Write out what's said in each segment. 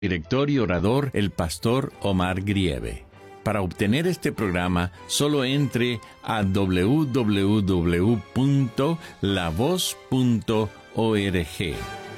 Director y orador, el pastor Omar Grieve. Para obtener este programa, solo entre a www.lavoz.org.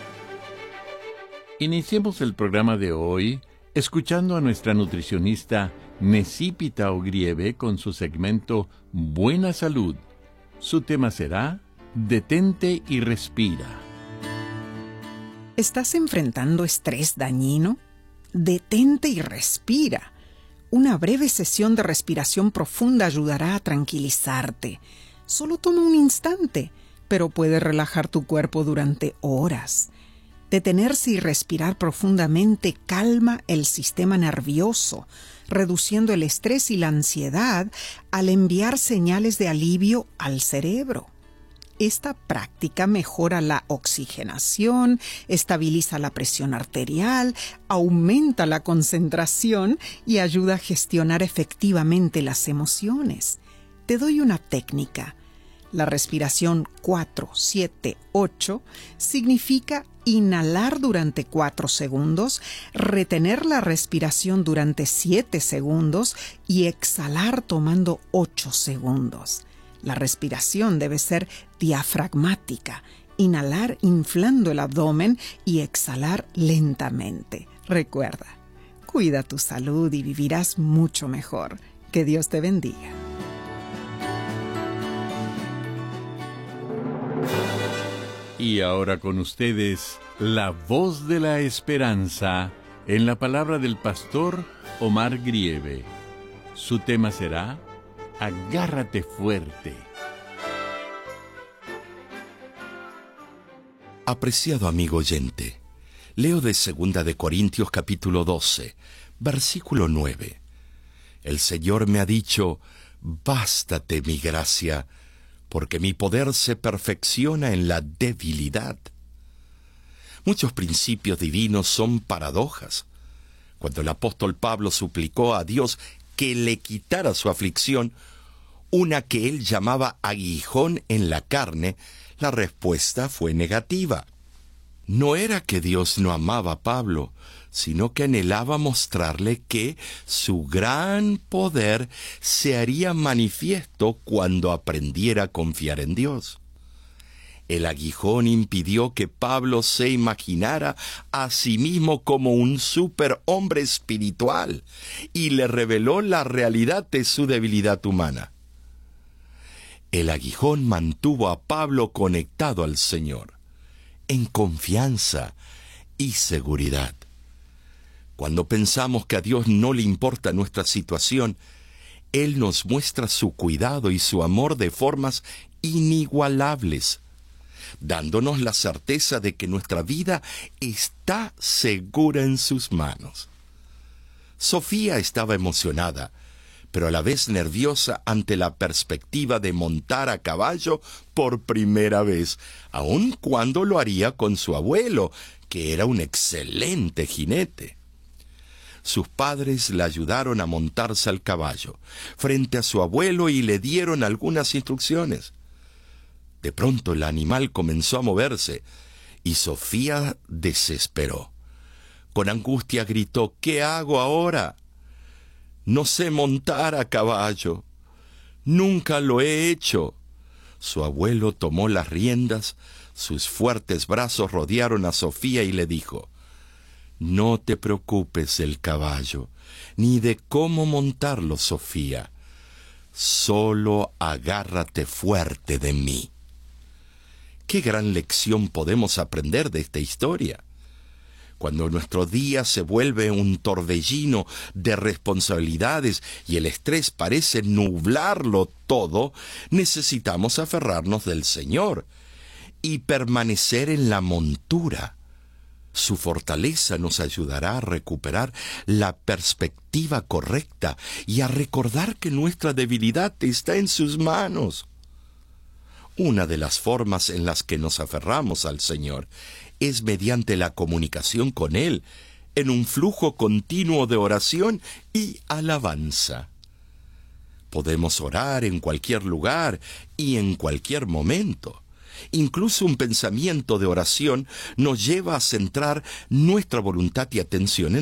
Iniciemos el programa de hoy escuchando a nuestra nutricionista Necipita Ogrieve con su segmento Buena Salud. Su tema será Detente y respira. ¿Estás enfrentando estrés dañino? Detente y respira. Una breve sesión de respiración profunda ayudará a tranquilizarte. Solo toma un instante, pero puede relajar tu cuerpo durante horas. Detenerse y respirar profundamente calma el sistema nervioso, reduciendo el estrés y la ansiedad al enviar señales de alivio al cerebro. Esta práctica mejora la oxigenación, estabiliza la presión arterial, aumenta la concentración y ayuda a gestionar efectivamente las emociones. Te doy una técnica. La respiración 4-7-8 significa inhalar durante 4 segundos, retener la respiración durante 7 segundos y exhalar tomando 8 segundos. La respiración debe ser diafragmática, inhalar inflando el abdomen y exhalar lentamente. Recuerda, cuida tu salud y vivirás mucho mejor. Que Dios te bendiga. Y ahora con ustedes, la voz de la esperanza en la palabra del pastor Omar Grieve. Su tema será Agárrate fuerte. Apreciado amigo oyente, leo de 2 de Corintios capítulo 12, versículo 9. El Señor me ha dicho, bástate mi gracia, porque mi poder se perfecciona en la debilidad. Muchos principios divinos son paradojas. Cuando el apóstol Pablo suplicó a Dios que le quitara su aflicción, una que él llamaba aguijón en la carne, la respuesta fue negativa. No era que Dios no amaba a Pablo, sino que anhelaba mostrarle que su gran poder se haría manifiesto cuando aprendiera a confiar en Dios. El aguijón impidió que Pablo se imaginara a sí mismo como un superhombre espiritual y le reveló la realidad de su debilidad humana. El aguijón mantuvo a Pablo conectado al Señor, en confianza y seguridad. Cuando pensamos que a Dios no le importa nuestra situación, Él nos muestra su cuidado y su amor de formas inigualables, dándonos la certeza de que nuestra vida está segura en sus manos. Sofía estaba emocionada, pero a la vez nerviosa ante la perspectiva de montar a caballo por primera vez, aun cuando lo haría con su abuelo, que era un excelente jinete. Sus padres la ayudaron a montarse al caballo frente a su abuelo y le dieron algunas instrucciones. De pronto el animal comenzó a moverse y Sofía desesperó. Con angustia gritó, ¿qué hago ahora? No sé montar a caballo. Nunca lo he hecho. Su abuelo tomó las riendas, sus fuertes brazos rodearon a Sofía y le dijo, no te preocupes del caballo, ni de cómo montarlo, Sofía. Solo agárrate fuerte de mí. Qué gran lección podemos aprender de esta historia. Cuando nuestro día se vuelve un torbellino de responsabilidades y el estrés parece nublarlo todo, necesitamos aferrarnos del Señor y permanecer en la montura. Su fortaleza nos ayudará a recuperar la perspectiva correcta y a recordar que nuestra debilidad está en sus manos. Una de las formas en las que nos aferramos al Señor es mediante la comunicación con Él, en un flujo continuo de oración y alabanza. Podemos orar en cualquier lugar y en cualquier momento. Incluso un pensamiento de oración nos lleva a centrar nuestra voluntad y atención